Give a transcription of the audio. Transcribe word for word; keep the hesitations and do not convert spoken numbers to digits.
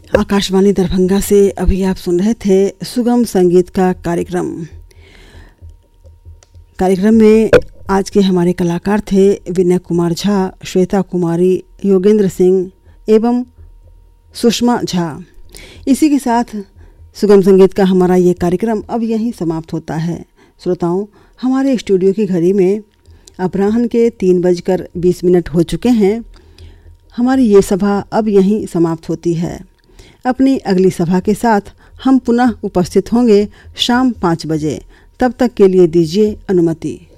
आकाशवाणी दरभंगा से अभी आप सुन रहे थे सुगम संगीत का कार्यक्रम। कार्यक्रम में आज के हमारे कलाकार थे विनय कुमार झा, श्वेता कुमारी, योगेंद्र सिंह एवं सुषमा झा। इसी के साथ सुगम संगीत का हमारा ये कार्यक्रम अब यहीं समाप्त होता है। श्रोताओं, हमारे स्टूडियो की घड़ी में अपराह्न के तीन बजकर बीस मिनट हो चुके हैं। हमारी ये सभा अब यहीं समाप्त होती है। अपनी अगली सभा के साथ हम पुनः उपस्थित होंगे शाम पाँच बजे। तब तक के लिए दीजिए अनुमति।